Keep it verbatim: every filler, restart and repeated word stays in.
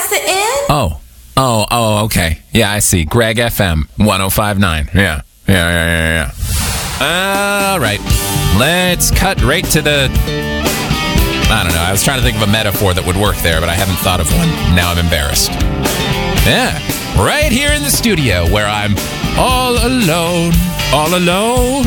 the end? Oh. Oh, oh, okay. Yeah, I see. Greg F M, one oh five point nine. Yeah. Yeah, yeah, yeah, yeah. All right. Let's cut right to the... I don't know. I was trying to think of a metaphor that would work there, but I haven't thought of one. Now I'm embarrassed. Yeah. Right here in the studio where I'm all alone. All alone.